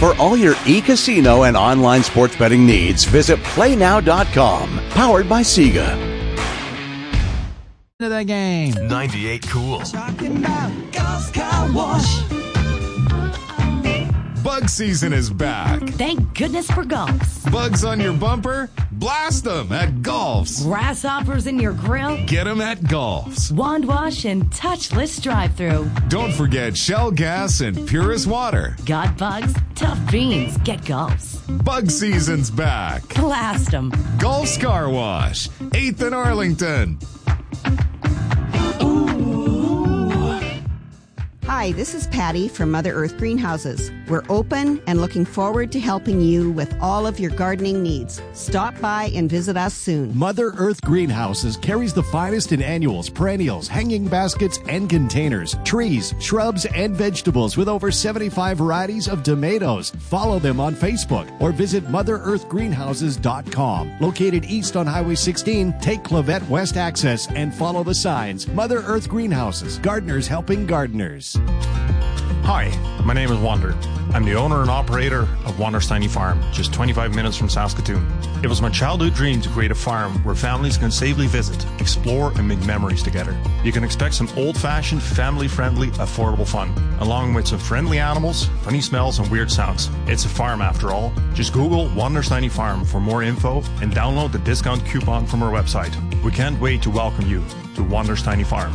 For all your e-casino and online sports betting needs, visit PlayNow.com. Powered by Sega. To the game. 98 Cool. Talking about Golf Car Wash. Bug season is back. Thank goodness for Golfs. Bugs on your bumper? Blast them at Golfs. Grasshoppers in your grill? Get them at Golfs. Wand wash and touchless drive-thru. Don't forget Shell gas and Purist water. Got bugs? Tough beans. Get Golfs. Bug season's back. Blast them. Golfs Car Wash, 8th and Arlington. Hi, this is Patty from Mother Earth Greenhouses. We're open and looking forward to helping you with all of your gardening needs. Stop by and visit us soon. Mother Earth Greenhouses carries the finest in annuals, perennials, hanging baskets, and containers, trees, shrubs, and vegetables with over 75 varieties of tomatoes. Follow them on Facebook or visit MotherEarthGreenhouses.com. Located east on Highway 16, take Clavette West Access and follow the signs. Mother Earth Greenhouses, gardeners helping gardeners. Hi, my name is Wander. I'm the owner and operator of Wander's Tiny Farm, just 25 minutes from Saskatoon. It was my childhood dream to create a farm where families can safely visit, explore, and make memories together. You can expect some old-fashioned, family-friendly, affordable fun, along with some friendly animals, funny smells, and weird sounds. It's a farm after all. Just Google Wander's Tiny Farm for more info and download the discount coupon from our website. We can't wait to welcome you to Wander's Tiny Farm.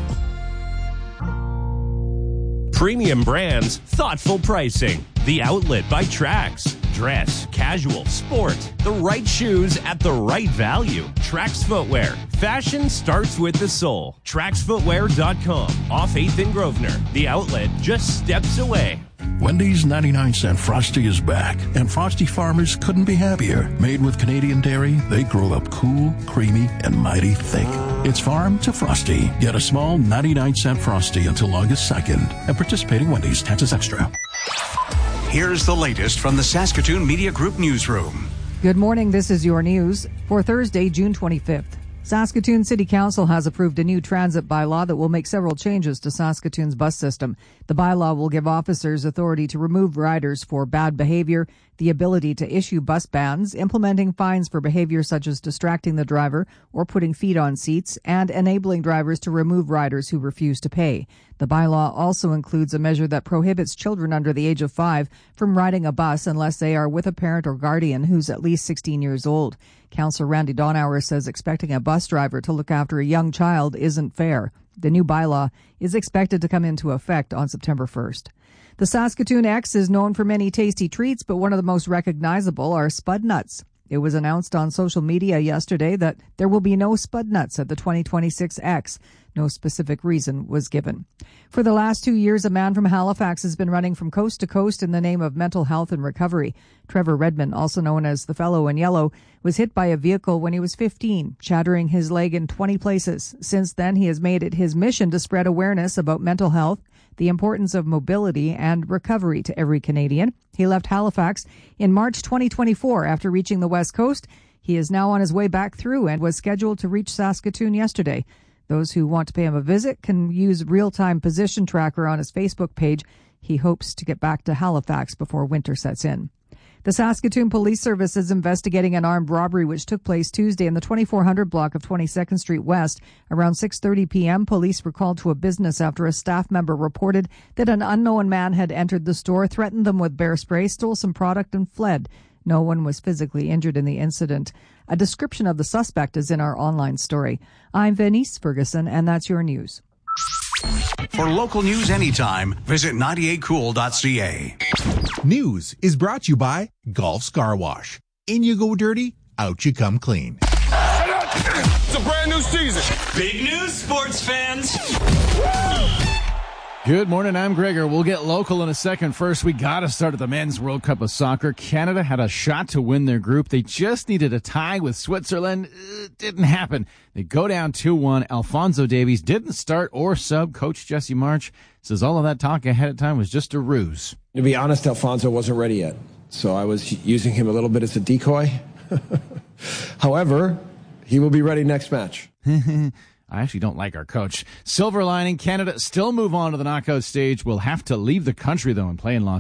Premium brands, thoughtful pricing. The Outlet by Trax. Dress, casual, sport. The right shoes at the right value. Trax Footwear. Fashion starts with the soul. TraxFootwear.com. Off 8th and Grosvenor. The Outlet just steps away. Wendy's 99-cent Frosty is back, and Frosty farmers couldn't be happier. Made with Canadian dairy, they grow up cool, creamy, and mighty thick. It's farm to Frosty. Get a small 99-cent Frosty until August 2nd. At participating Wendy's, taxes extra. Here's the latest from the Saskatoon Media Group newsroom. Good morning. This is your news for Thursday, June 25th. Saskatoon City Council has approved a new transit bylaw that will make several changes to Saskatoon's bus system. The bylaw will give officers authority to remove riders for bad behavior, the ability to issue bus bans, implementing fines for behavior such as distracting the driver or putting feet on seats, and enabling drivers to remove riders who refuse to pay. The bylaw also includes a measure that prohibits children under the age of 5 from riding a bus unless they are with a parent or guardian who's at least 16 years old. Councillor Randy Donauer says expecting a bus driver to look after a young child isn't fair. The new bylaw is expected to come into effect on September 1st. The Saskatoon X is known for many tasty treats, but one of the most recognizable are Spud Nuts. It was announced on social media yesterday that there will be no Spud Nuts at the 2026 X. No specific reason was given. For the last 2 years, a man from Halifax has been running from coast to coast in the name of mental health and recovery. Trevor Redmond, also known as the Fellow in Yellow, was hit by a vehicle when he was 15, shattering his leg in 20 places. Since then, he has made it his mission to spread awareness about mental health, the importance of mobility, and recovery to every Canadian. He left Halifax in March 2024 after reaching the West Coast. He is now on his way back through and was scheduled to reach Saskatoon yesterday. Those who want to pay him a visit can use real-time position tracker on his Facebook page. He hopes to get back to Halifax before winter sets in. The Saskatoon Police Service is investigating an armed robbery which took place Tuesday in the 2400 block of 22nd Street West. Around 6:30 p.m., police were called to a business after a staff member reported that an unknown man had entered the store, threatened them with bear spray, stole some product, and fled. No one was physically injured in the incident. A description of the suspect is in our online story. I'm Venice Ferguson, and that's your news. For local news anytime, visit 98cool.ca. News is brought to you by Golf's Car Wash. In you go dirty, out you come clean. It's a brand new season. Big news, sports fans. Good morning, I'm Gregor. We'll get local in a second. First, we got to start at the Men's World Cup of Soccer. Canada had a shot to win their group. They just needed a tie with Switzerland. It didn't happen. They go down 2-1. Alphonso Davies didn't start or sub. Coach Jesse March says all of that talk ahead of time was just a ruse. To be honest, Alphonso wasn't ready yet, so I was using him a little bit as a decoy. However, he will be ready next match. I actually don't like our coach. Silver lining, Canada still move on to the knockout stage. Will have to leave the country, though, and play in Los